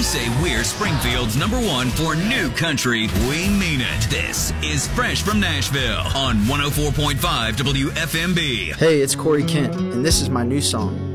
we say we're Springfield's #1 for new country, we mean it. This is Fresh from Nashville on 104.5 WFMB. Hey, it's Corey Kent, and this is my new song.